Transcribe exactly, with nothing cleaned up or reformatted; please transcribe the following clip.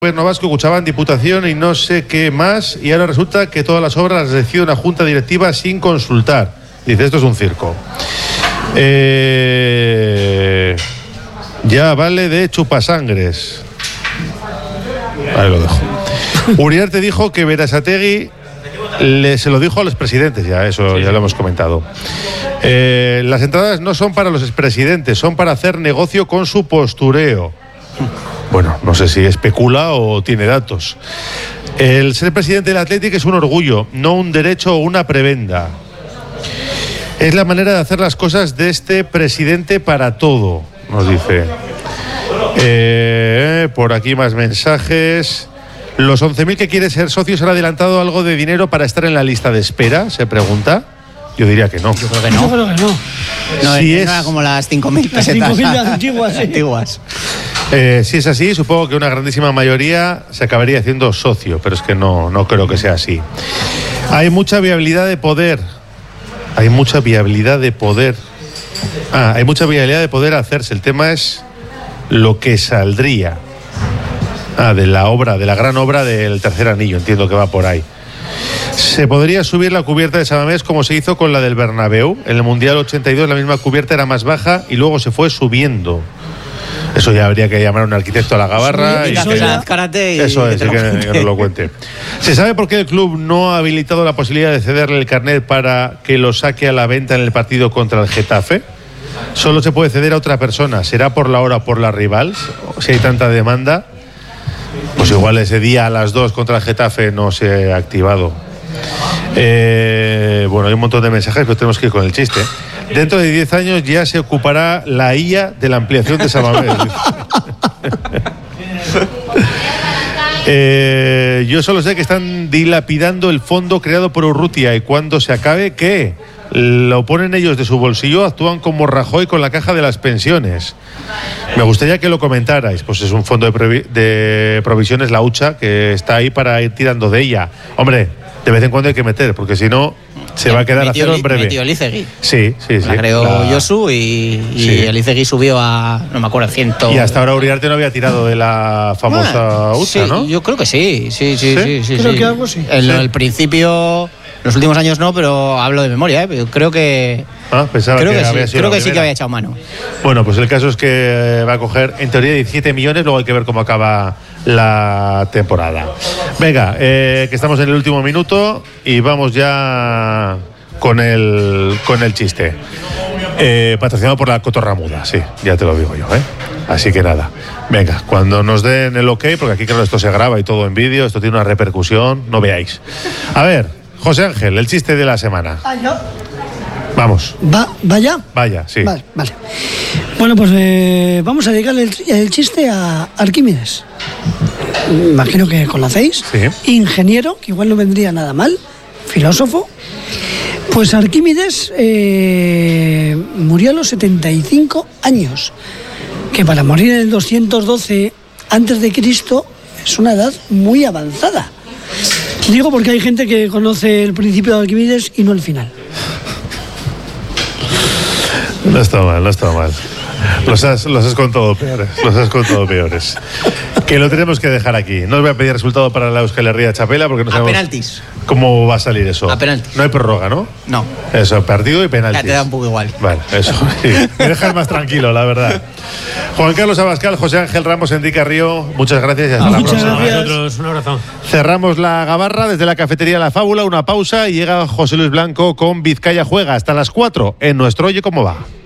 Gobierno vasco, Kutxabank, Diputación y no sé qué más, y ahora resulta que todas las obras las decide una junta directiva sin consultar. Dice, esto es un circo. Eh, ya vale de chupasangres. Ahí lo dejo. Uriarte dijo que Berasategui le, se lo dijo a los presidentes, ya eso ya lo hemos comentado. Eh, las entradas no son para los expresidentes, son para hacer negocio con su postureo. Bueno, no sé si especula o tiene datos. El ser presidente del Athletic es un orgullo, no un derecho o una prebenda. Es la manera de hacer las cosas de este presidente para todo, nos dice. Eh, por aquí más mensajes. ¿Los once mil que quieren ser socios han adelantado algo de dinero para estar en la lista de espera? Se pregunta. Yo diría que no. Yo creo que no. Yo creo que no. No, si no es... era como las cinco mil Las pesetas. cinco mil antiguas, sí. antiguas. Eh, si es así, supongo que una grandísima mayoría se acabaría haciendo socio, pero es que no, no creo que sea así. Hay mucha viabilidad de poder. Hay mucha viabilidad de poder. Ah, hay mucha viabilidad de poder hacerse. El tema es lo que saldría. Ah, de la obra, de la gran obra del tercer anillo, entiendo que va por ahí. Se podría subir la cubierta de Samamés como se hizo con la del Bernabéu. En el Mundial ochenta y dos la misma cubierta era más baja y luego se fue subiendo. Eso ya habría que llamar a un arquitecto a la gabarra. Sí, y eso, que, ya... karate y eso es, que, y que, que nos lo cuente. ¿Se sabe por qué el club no ha habilitado la posibilidad de cederle el carnet para que lo saque a la venta en el partido contra el Getafe? Solo se puede ceder a otra persona. ¿Será por la hora o por la rival? Si hay tanta demanda, pues igual ese día a las dos contra el Getafe no se ha activado. Eh, bueno, hay un montón de mensajes, pero tenemos que ir con el chiste. Dentro de diez años ya se ocupará la I A de la ampliación de Samamés. eh, yo solo sé que están dilapidando el fondo creado por Urrutia y cuando se acabe, ¿qué? Lo ponen ellos de su bolsillo, actúan como Rajoy con la caja de las pensiones. Me gustaría que lo comentarais. Pues es un fondo de, previ- de provisiones, la hucha, que está ahí para ir tirando de ella. Hombre, de vez en cuando hay que meter, porque si no se va a quedar a cero en breve. Metió Elizegui. Sí, sí, sí. La creó la... Josu y, y sí. Elizegui subió a, no me acuerdo, ciento... Y hasta ahora Uriarte no había tirado de la famosa Ah, hucha, sí, ¿no? Yo creo que sí, sí, sí, ¿Sí? sí, sí. Creo sí. que algo sí. En Sí. el principio, los últimos años no, pero hablo de memoria, ¿eh? Pero creo que... Ah, pensaba creo que, que, había sí, sido creo la que sí que primera. había echado mano. Bueno, pues el caso es que va a coger, en teoría, diecisiete millones, luego hay que ver cómo acaba la temporada. Venga, eh, que estamos en el último minuto y vamos ya con el, con el chiste. Eh, patrocinado por la Cotorra Muda, sí, ya te lo digo yo, ¿eh? Así que nada, venga, cuando nos den el ok, porque aquí claro, esto se graba y todo en vídeo, esto tiene una repercusión, no veáis. A ver, José Ángel, el chiste de la semana. Ah, ¿ya? Vamos. ¿Va, ¿Vaya? Vaya, sí. Vale, vale. Bueno, pues eh, vamos a dedicarle el, el chiste a Arquímedes. Imagino que conocéis. Sí. Ingeniero, que igual no vendría nada mal. Filósofo. Pues Arquímedes eh, murió a los setenta y cinco años. Que para morir en el doscientos doce antes de Cristo es una edad muy avanzada. Digo porque hay gente que conoce el principio de Arquímedes y no el final. No está mal, no está mal. Los has, los has contado peores. Los has contado peores. Que lo tenemos que dejar aquí. No os voy a pedir resultado para la Euskal Herria Chapela porque no A sabemos penaltis. cómo va a salir eso. A penaltis. No hay prórroga, ¿no? No. Eso, partido y penaltis. Ya te da un poco igual. Vale, eso. Sí. Me dejas más tranquilo, la verdad. Juan Carlos Abascal, José Ángel Ramos, Enrique Río, muchas gracias y hasta la Muchas próxima. gracias. A vosotros, un abrazo. Cerramos la gabarra desde la cafetería La Fábula, una pausa y llega José Luis Blanco con Vizcaya Juega hasta las cuatro en nuestro Oye Cómo Va.